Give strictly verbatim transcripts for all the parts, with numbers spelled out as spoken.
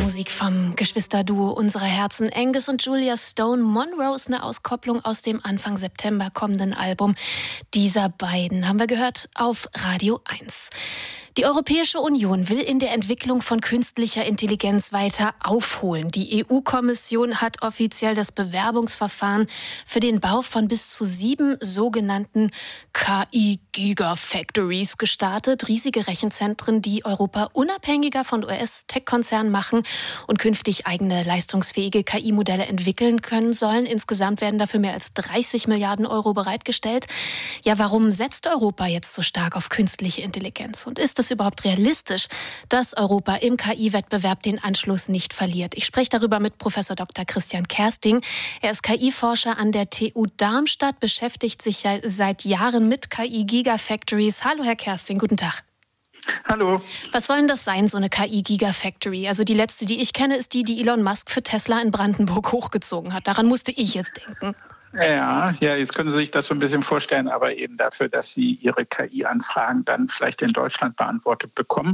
Musik vom Geschwisterduo unserer Herzen. Angus und Julia Stone. Monroe ist eine Auskopplung aus dem Anfang September kommenden Album dieser beiden. Haben wir gehört auf Radio eins. Die Europäische Union will in der Entwicklung von künstlicher Intelligenz weiter aufholen. Die E U-Kommission hat offiziell das Bewerbungsverfahren für den Bau von bis zu sieben sogenannten K I-Gigafactories gestartet. Riesige Rechenzentren, die Europa unabhängiger von U S-Tech-Konzernen machen und künftig eigene leistungsfähige K I-Modelle entwickeln können sollen. Insgesamt werden dafür mehr als dreißig Milliarden Euro bereitgestellt. Ja, warum setzt Europa jetzt so stark auf künstliche Intelligenz? Und ist es überhaupt realistisch, dass Europa im K I-Wettbewerb den Anschluss nicht verliert? Ich spreche darüber mit Professor Doktor Christian Kersting. Er ist K I-Forscher an der T U Darmstadt, beschäftigt sich seit Jahren mit K I-Gigafactories. Hallo, Herr Kersting, guten Tag. Hallo. Was soll denn das sein, so eine K I-Gigafactory? Also die letzte, die ich kenne, ist die, die Elon Musk für Tesla in Brandenburg hochgezogen hat. Daran musste ich jetzt denken. Ja, ja, jetzt können Sie sich das so ein bisschen vorstellen, aber eben dafür, dass Sie Ihre K I-Anfragen dann vielleicht in Deutschland beantwortet bekommen.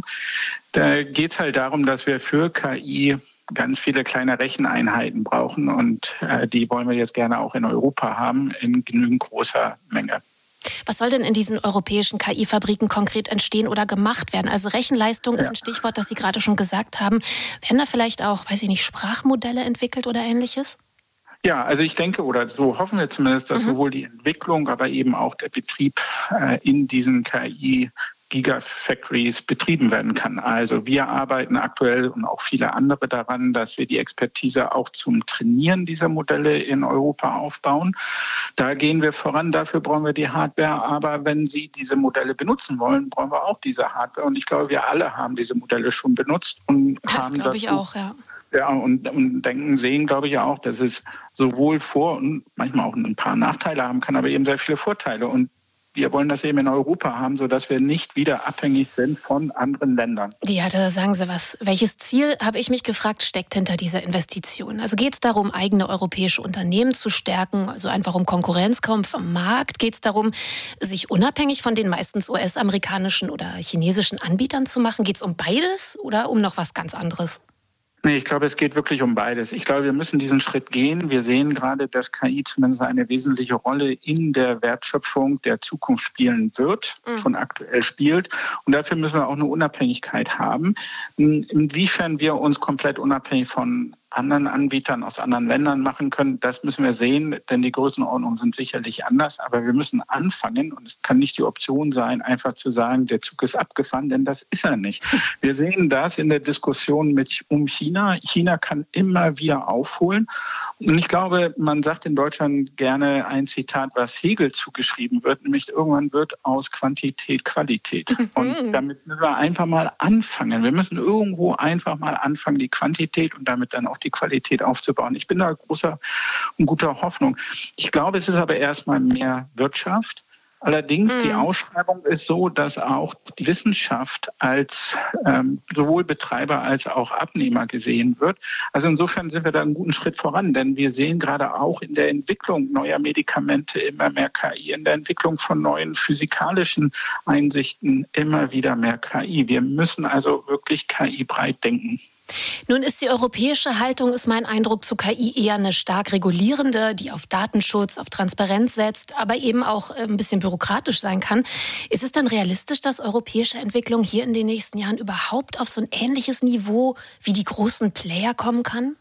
Da geht es halt darum, dass wir für K I ganz viele kleine Recheneinheiten brauchen und äh, die wollen wir jetzt gerne auch in Europa haben, in genügend großer Menge. Was soll denn in diesen europäischen K I-Fabriken konkret entstehen oder gemacht werden? Also Rechenleistung ist ein Stichwort, das Sie gerade schon gesagt haben. Werden da vielleicht auch, weiß ich nicht, Sprachmodelle entwickelt oder Ähnliches? Ja, also ich denke, oder so hoffen wir zumindest, dass mhm. sowohl die Entwicklung, aber eben auch der Betrieb äh, in diesen K I-Gigafactories betrieben werden kann. Also wir arbeiten aktuell und auch viele andere daran, dass wir die Expertise auch zum Trainieren dieser Modelle in Europa aufbauen. Da gehen wir voran, dafür brauchen wir die Hardware. Aber wenn Sie diese Modelle benutzen wollen, brauchen wir auch diese Hardware. Und ich glaube, wir alle haben diese Modelle schon benutzt. Und das glaube ich auch, ja. Ja, und, und denken, sehen, glaube ich, auch, dass es sowohl Vor- und manchmal auch ein paar Nachteile haben kann, aber eben sehr viele Vorteile. Und wir wollen das eben in Europa haben, sodass wir nicht wieder abhängig sind von anderen Ländern. Ja, da sagen Sie was. Welches Ziel, habe ich mich gefragt, steckt hinter dieser Investition? Also geht es darum, eigene europäische Unternehmen zu stärken, also einfach um Konkurrenzkampf am Markt? Geht es darum, sich unabhängig von den meistens U S-amerikanischen oder chinesischen Anbietern zu machen? Geht es um beides oder um noch was ganz anderes? Nee, ich glaube, es geht wirklich um beides. Ich glaube, wir müssen diesen Schritt gehen. Wir sehen gerade, dass K I zumindest eine wesentliche Rolle in der Wertschöpfung der Zukunft spielen wird, mhm. schon aktuell spielt. Und dafür müssen wir auch eine Unabhängigkeit haben. Inwiefern wir uns komplett unabhängig von anderen Anbietern aus anderen Ländern machen können, das müssen wir sehen, denn die Größenordnungen sind sicherlich anders. Aber wir müssen anfangen und es kann nicht die Option sein, einfach zu sagen, der Zug ist abgefahren, denn das ist er nicht. Wir sehen das in der Diskussion mit um China. China kann immer wieder aufholen. Und ich glaube, man sagt in Deutschland gerne ein Zitat, was Hegel zugeschrieben wird, nämlich irgendwann wird aus Quantität Qualität. Und damit müssen wir einfach mal anfangen. Wir müssen irgendwo einfach mal anfangen, die Quantität und damit dann auch die Qualität aufzubauen. Ich bin da großer und guter Hoffnung. Ich glaube, es ist aber erstmal mehr Wirtschaft. Allerdings, mhm. die Ausschreibung ist so, dass auch die Wissenschaft als ähm, sowohl Betreiber als auch Abnehmer gesehen wird. Also insofern sind wir da einen guten Schritt voran, denn wir sehen gerade auch in der Entwicklung neuer Medikamente immer mehr K I, in der Entwicklung von neuen physikalischen Einsichten immer wieder mehr K I. Wir müssen also wirklich K I breit denken. Nun ist die europäische Haltung, ist mein Eindruck, zu K I eher eine stark regulierende, die auf Datenschutz, auf Transparenz setzt, aber eben auch ein bisschen bürokratisch sein kann. Ist es dann realistisch, dass europäische Entwicklung hier in den nächsten Jahren überhaupt auf so ein ähnliches Niveau wie die großen Player kommen kann?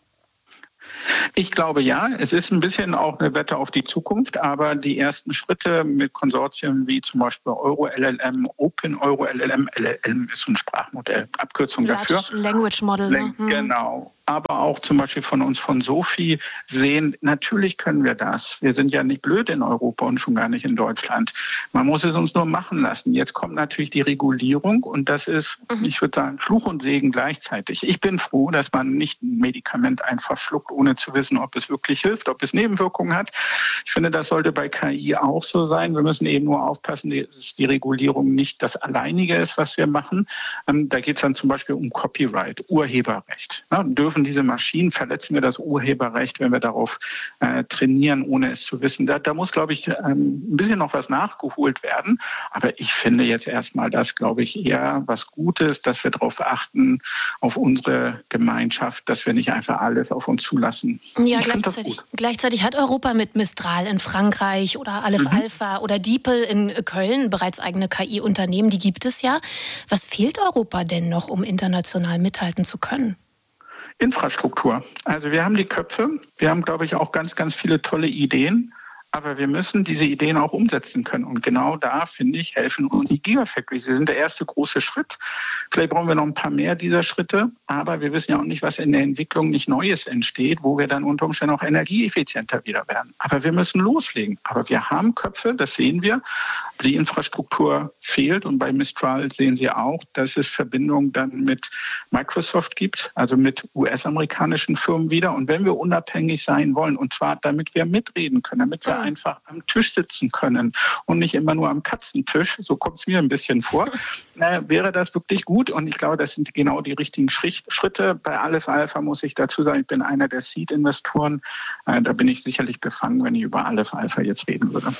Ich glaube ja, es ist ein bisschen auch eine Wette auf die Zukunft, aber die ersten Schritte mit Konsortien wie zum Beispiel Euro-L L M, Open Euro-L L M, L L M ist so ein Sprachmodell, Abkürzung dafür. Large Language Model. Ne? Hm. Genau. Aber auch zum Beispiel von uns, von Sophie, sehen, natürlich können wir das. Wir sind ja nicht blöd in Europa und schon gar nicht in Deutschland. Man muss es uns nur machen lassen. Jetzt kommt natürlich die Regulierung und das ist, mhm. ich würde sagen, Fluch und Segen gleichzeitig. Ich bin froh, dass man nicht ein Medikament einfach schluckt, ohne zu wissen, ob es wirklich hilft, ob es Nebenwirkungen hat. Ich finde, das sollte bei K I auch so sein. Wir müssen eben nur aufpassen, dass die Regulierung nicht das Alleinige ist, was wir machen. Da geht es dann zum Beispiel um Copyright, Urheberrecht. Ja, dürfen machen diese Maschinen, verletzen wir das Urheberrecht, wenn wir darauf äh, trainieren, ohne es zu wissen. Da, da muss, glaube ich, ähm, ein bisschen noch was nachgeholt werden. Aber ich finde jetzt erstmal das, glaube ich, eher was Gutes, dass wir darauf achten, auf unsere Gemeinschaft, dass wir nicht einfach alles auf uns zulassen. Ja, gleichzeitig, gleichzeitig hat Europa mit Mistral in Frankreich oder Aleph mhm. Alpha oder DeepL in Köln bereits eigene K I-Unternehmen. Die gibt es ja. Was fehlt Europa denn noch, um international mithalten zu können? Infrastruktur. Also wir haben die Köpfe, wir haben, glaube ich, auch ganz, ganz viele tolle Ideen. Aber wir müssen diese Ideen auch umsetzen können. Und genau da, finde ich, helfen uns die Gigafactories. Sie sind der erste große Schritt. Vielleicht brauchen wir noch ein paar mehr dieser Schritte. Aber wir wissen ja auch nicht, was in der Entwicklung nicht Neues entsteht, wo wir dann unter Umständen auch energieeffizienter wieder werden. Aber wir müssen loslegen. Aber wir haben Köpfe, das sehen wir. Die Infrastruktur fehlt. Und bei Mistral sehen Sie auch, dass es Verbindungen dann mit Microsoft gibt, also mit U S-amerikanischen Firmen wieder. Und wenn wir unabhängig sein wollen, und zwar damit wir mitreden können, damit wir einfach am Tisch sitzen können und nicht immer nur am Katzentisch, so kommt es mir ein bisschen vor, äh, wäre das wirklich gut. Und ich glaube, das sind genau die richtigen Schritte. Bei Aleph Alpha muss ich dazu sagen, ich bin einer der Seed-Investoren. Äh, da bin ich sicherlich befangen, wenn ich über Aleph Alpha jetzt reden würde.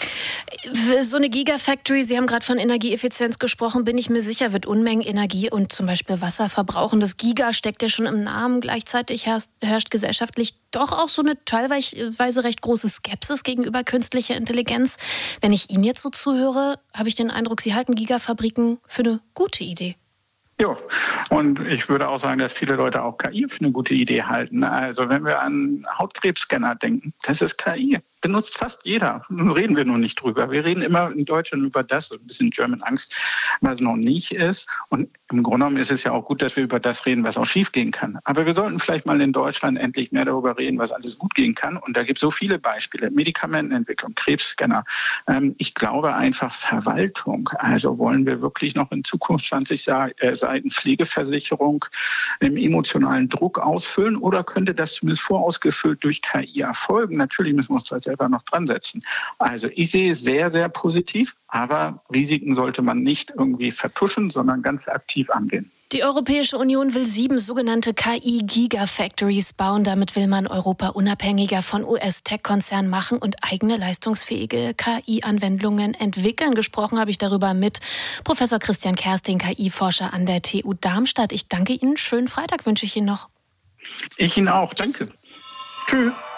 So eine Gigafactory, Sie haben gerade von Energieeffizienz gesprochen, bin ich mir sicher, wird Unmengen Energie und zum Beispiel Wasser verbrauchen. Das Giga steckt ja schon im Namen. Gleichzeitig herrscht, herrscht gesellschaftlich doch auch so eine teilweise recht große Skepsis gegenüber künstlicher Intelligenz. Wenn ich Ihnen jetzt so zuhöre, habe ich den Eindruck, Sie halten Gigafabriken für eine gute Idee. Ja, und ich würde auch sagen, dass viele Leute auch K I für eine gute Idee halten. Also wenn wir an Hautkrebsscanner denken, das ist K I. Benutzt fast jeder. Nun reden wir nur nicht drüber. Wir reden immer in Deutschland über das, so ein bisschen German Angst, was noch nicht ist. Und im Grunde genommen ist es ja auch gut, dass wir über das reden, was auch schief gehen kann. Aber wir sollten vielleicht mal in Deutschland endlich mehr darüber reden, was alles gut gehen kann. Und da gibt es so viele Beispiele. Medikamentenentwicklung, Krebsscanner. Ähm, ich glaube einfach Verwaltung. Also wollen wir wirklich noch in Zukunft zwanzig Seiten Pflegeversicherung im emotionalen Druck ausfüllen? Oder könnte das zumindest vorausgefüllt durch K I erfolgen? Natürlich müssen wir uns das selber noch dran setzen. Also ich sehe es sehr, sehr positiv, aber Risiken sollte man nicht irgendwie vertuschen, sondern ganz aktiv angehen. Die Europäische Union will sieben sogenannte K I-Gigafactories bauen. Damit will man Europa unabhängiger von U S-Tech-Konzernen machen und eigene leistungsfähige K I-Anwendungen entwickeln. Gesprochen habe ich darüber mit Professor Christian Kersting, K I-Forscher an der T U Darmstadt. Ich danke Ihnen. Schönen Freitag wünsche ich Ihnen noch. Ich Ihnen auch. Tschüss. Danke. Tschüss.